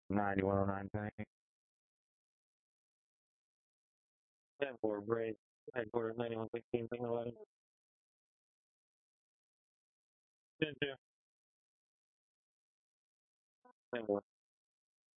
9109 tank. 10-4 break. Headquarters 9116, signal 11. 10-2. 10-4.